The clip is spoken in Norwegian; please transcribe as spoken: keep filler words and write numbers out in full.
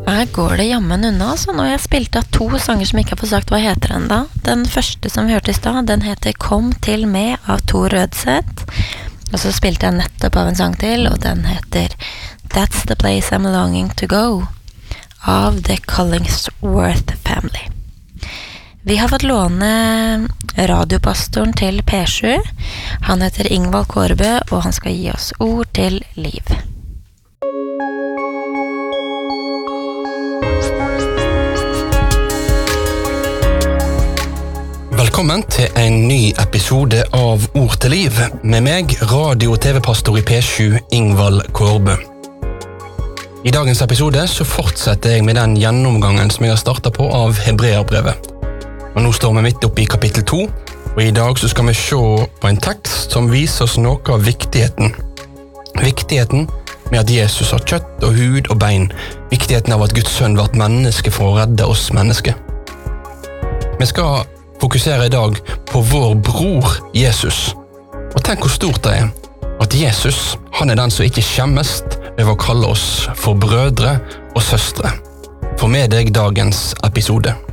Her går det jammen unna, så nå har jeg spilt av to sanger som ikke har fått sagt hva heter enda. Den første som vi hørte i stad, den heter Kom til meg av Tor Rødseth. Og så spilte jeg nettopp av en sang til, og den heter That's the place I'm longing to go av The Collingsworth Family. Vi har fått låne radiopastoren til P sju. Han heter Ingvald Kårbø, og han skal gi oss ord til liv. Velkommen til en ny episode av Ord til liv, med meg, radio- og tv-pastor i P sju, Ingvald Kårbø. I dagens episode så fortsetter jeg med den gjennomgangen som jeg har startet på av Hebreerbrevet. Og nå står vi midt oppe i kapittel to, og i dag så skal vi se på en tekst som viser oss noe av viktigheten. Viktigheten med at Jesus har kjøtt og hud og bein. Viktigheten av at Guds sønn var et menneske for å redde oss mennesker. Vi skal fokusere i dag på vår bror Jesus. Og tenk hvor stort det er at Jesus, han er den som ikke skjemmest over å kalle oss for brødre og søstre. Få med deg dagens episode.